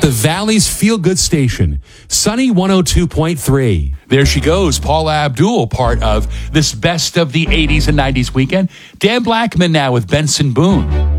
the Valley's feel-good station, Sunny 102.3. There she goes, Paula Abdul, part of this Best of the 80s and 90s weekend. Dan Blackman now with Benson Boone.